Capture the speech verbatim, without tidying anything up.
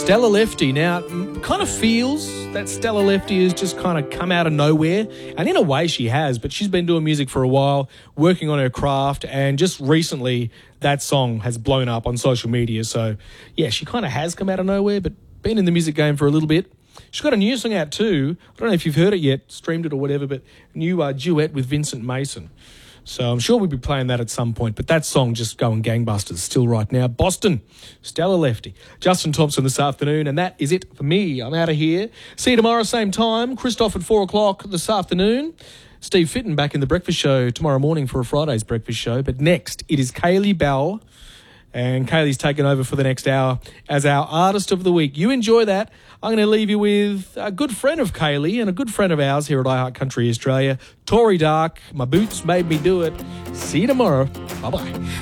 Stella Lefty. Now, kind of feels that Stella Lefty has just kind of come out of nowhere. And in a way she has, but she's been doing music for a while, working on her craft. And just recently, that song has blown up on social media. So, yeah, she kind of has come out of nowhere, but been in the music game for a little bit. She's got a new song out too. I don't know if you've heard it yet, streamed it or whatever, but new uh, duet with Vincent Mason. So I'm sure we'll be playing that at some point. But that song just going gangbusters still right now. Boston, Stella Lefty. Justin Thompson this afternoon. And that is it for me. I'm out of here. See you tomorrow, same time. Christoph at four o'clock this afternoon. Steve Fitton back in the breakfast show tomorrow morning for a Friday's breakfast show. But next, it is Kaylee Bell. And Kaylee's taken over for the next hour as our Artist of the Week. You enjoy that. I'm going to leave you with a good friend of Kaylee and a good friend of ours here at iHeart Country Australia, Tori Dark. My boots made me do it. See you tomorrow. Bye-bye.